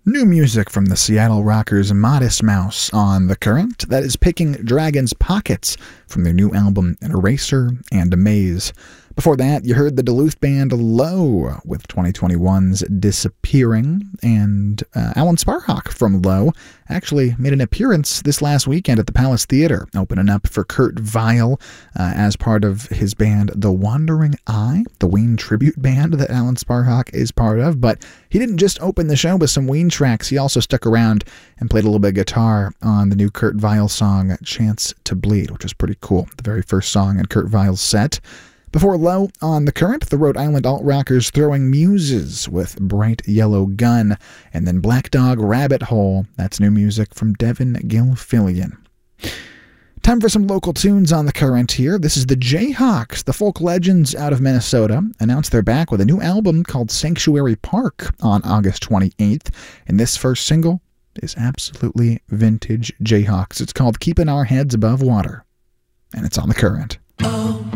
New music from the Seattle rockers Modest Mouse on The Current. That is Picking Dragon's Pockets from their new album Eraser and Amaze. Before that, you heard the Duluth band Low with 2021's Disappearing, and Alan Sparhawk from Low actually made an appearance this last weekend at the Palace Theater, opening up for Kurt Vile as part of his band The Wandering Eye, the Ween tribute band that Alan Sparhawk is part of. But he didn't just open the show with some Ween tracks, he also stuck around and played a little bit of guitar on the new Kurt Vile song Chance to Bleed, which was pretty cool, the very first song in Kurt Vile's set. Before Low on The Current, the Rhode Island alt-rockers Throwing Muses with Bright Yellow Gun, and then Black Dog Rabbit Hole, that's new music from Devin Gilfillian. Time for some local tunes on The Current here. This is the Jayhawks, the folk legends out of Minnesota, announced they're back with a new album called Sanctuary Park on August 28th, and this first single is absolutely vintage Jayhawks. It's called Keeping Our Heads Above Water, and it's on The Current. Oh.